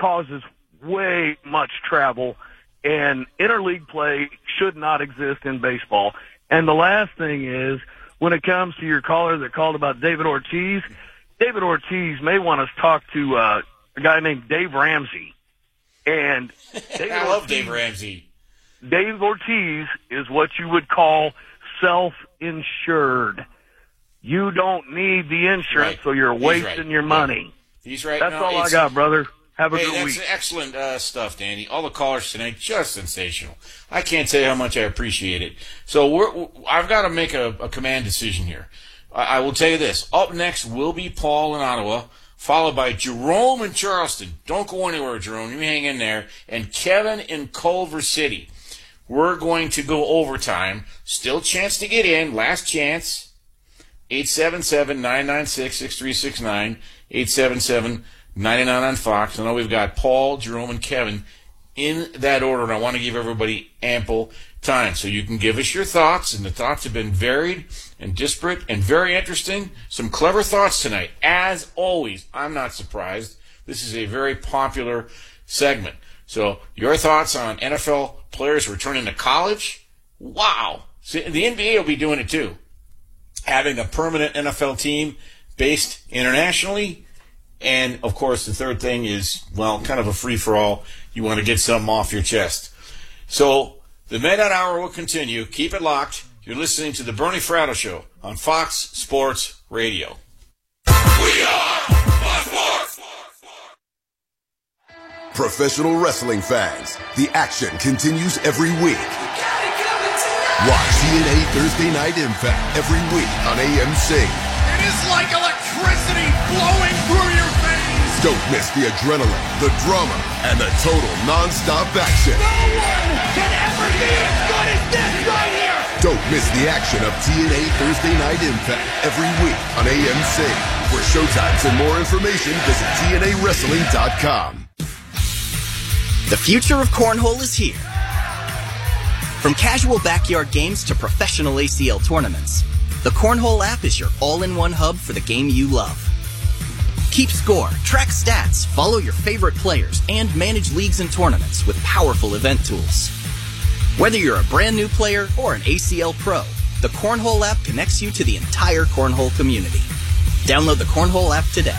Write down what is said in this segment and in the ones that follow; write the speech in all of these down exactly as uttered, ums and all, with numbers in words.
causes way much travel, and interleague play should not exist in baseball. And the last thing is, when it comes to your caller that called about David Ortiz, David Ortiz may want to talk to uh, a guy named Dave Ramsey. And David I love Ortiz, Dave Ramsey. Dave Ortiz is what you would call self-insured. You don't need the insurance, Right. so you're He's wasting right. your money. He's right. That's No, all I it's- got, brother. Have a Hey, good that's week. excellent uh, stuff, Danny. All the callers tonight, just sensational. I can't tell you how much I appreciate it. So we're, I've got to make a, a command decision here. I, I will tell you this. Up next will be Paul in Ottawa, followed by Jerome in Charleston. Don't go anywhere, Jerome. You hang in there. And Kevin in Culver City. We're going to go overtime. Still chance to get in. Last chance. eight seven seven, nine nine six, six three six nine. eight seven seven, nine nine on Fox. I know we've got Paul, Jerome, and Kevin in that order, and I want to give everybody ample time so you can give us your thoughts, and the thoughts have been varied and disparate and very interesting. Some clever thoughts tonight. As always, I'm not surprised. This is a very popular segment. So your thoughts on N F L players returning to college? Wow. See, the N B A will be doing it too. Having a permanent N F L team based internationally. And, of course, the third thing is, well, kind of a free-for-all. You want to get something off your chest. So the Midnight Hour will continue. Keep it locked. You're listening to the Bernie Fratto Show on Fox Sports Radio. We are Fox Sports! Professional wrestling fans, the action continues every week. Watch T N A Thursday Night Impact every week on A M C. It is like electricity flowing through your veins. Don't miss the adrenaline, the drama, and the total non-stop action. No one can ever be as good as this right here. Don't miss the action of T N A Thursday Night Impact every week on A M C. For showtimes and more information, visit T N A wrestling dot com. The future of cornhole is here. From casual backyard games to professional A C L tournaments, the Cornhole app is your all-in-one hub for the game you love. Keep score, track stats, follow your favorite players, and manage leagues and tournaments with powerful event tools. Whether you're a brand new player or an A C L pro, the Cornhole app connects you to the entire cornhole community. Download the Cornhole app today.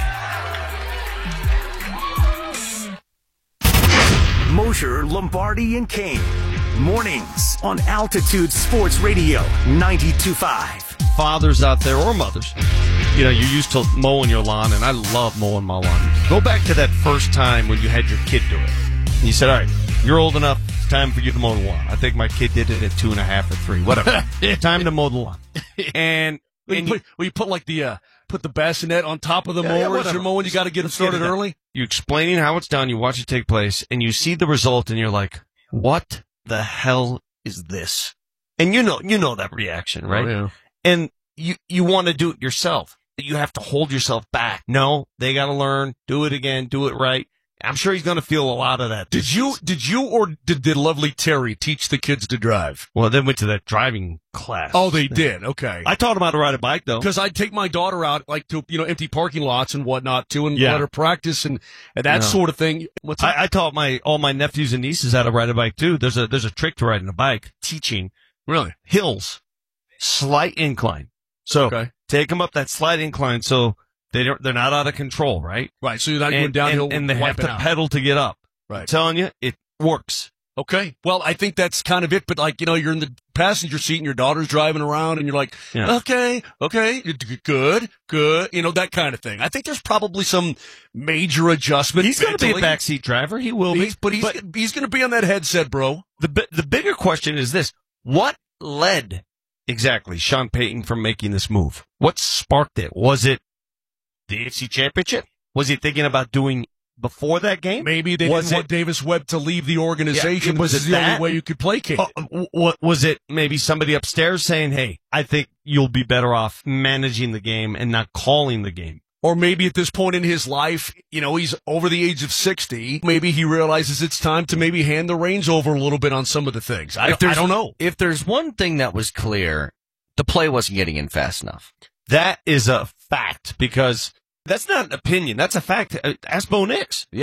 Mosher, Lombardi, and Kane. Mornings on Altitude Sports Radio ninety-two point five. Fathers out there or mothers, you know, you're used to mowing your lawn, and I love mowing my lawn. Go back to that first time when you had your kid do it. And you said, all right, you're old enough, it's time for you to mow the lawn. I think my kid did it at two and a half or three, whatever. Time to mow the lawn. And, Well, and you, you, put, well, you put like the uh, put the bassinet on top of the Yeah, mower yeah, as whatever. you're mowing. You got to get them Let's get started it done. early. You're explaining how it's done, you watch it take place, and you see the result, and you're like, what the hell is this? And you know, you know that reaction, right? Oh, yeah. And you, you want to do it yourself. You have to hold yourself back. No, they got to learn, do it again, do it right. I'm sure he's going to feel a lot of that. Did you did you or did, did lovely Terry teach the kids to drive? Well, they went to that driving class. Oh, they did. Okay. I taught him how to ride a bike, though. Because I'd take my daughter out, like, to, you know, empty parking lots and whatnot, too, and Yeah. let her practice and, and that No. sort of thing. What's that? I, I taught my all my nephews and nieces how to ride a bike too. There's a there's a trick to riding a bike. Teaching Really? hills, slight incline. So Okay. take them up that slight incline so they don't they're not out of control, right? Right, so you're not And, going downhill and, and they have wiping to out. pedal to get up. I'm Right. telling you, it works. Okay. Well, I think that's kind of it, but like, you know, you're in the passenger seat and your daughter's driving around and you're like, Yeah. okay, okay, you're d- good, good, you know, that kind of thing. I think there's probably some major adjustment. He's going to be a mentally. backseat driver. He will He's, be. but he's, he's going to be on that headset, bro. The bi- the bigger question is this: what led exactly Sean Payton from making this move? What sparked it? Was it the A F C Championship? Was he thinking about doing before that game? Maybe they Was didn't want it- Davis Webb to leave the organization. Yeah, was This it is the that? only way you could placate Oh, it. w- what was it? Maybe somebody upstairs saying, "Hey, I think you'll be better off managing the game and not calling the game." Or maybe at this point in his life, you know, he's over the age of sixty. Maybe he realizes it's time to maybe hand the reins over a little bit on some of the things. I, If don't- I there's- don't know. If there's one thing that was clear, the play wasn't getting in fast enough. That is a fact because that's not an opinion. That's a fact. Uh, Ask Bo Nix.